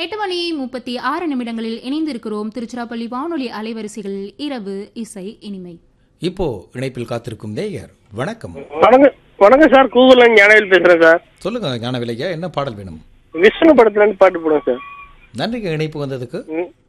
8:36 இணைந்திருக்கிறோம். திருச்சிராப்பள்ளி வானொலி அலைவரிசைகளில் இரவு இசை இனிமை. இப்போ இணைப்பில் காத்திருக்கும் நேயர் வணக்கம். வணக்கம் சார், கூகுள்ல ஞானவேல் பேசுறேன் சார். சொல்லுங்க ஞானவேலையா, என்ன பாடல் வேணும்? விஷ்ணு படத்துல இருந்து பாட்டு போடுங்க சார். நன்றிங்க இணைப்பு வந்ததுக்கு.